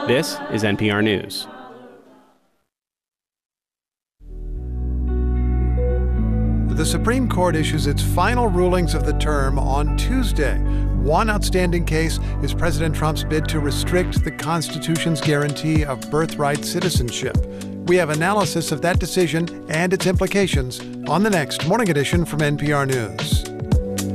This is NPR News. The Supreme Court issues its final rulings of the term on Tuesday. One outstanding case is President Trump's bid to restrict the Constitution's guarantee of birthright citizenship. We have analysis of that decision and its implications on the next Morning Edition from NPR News.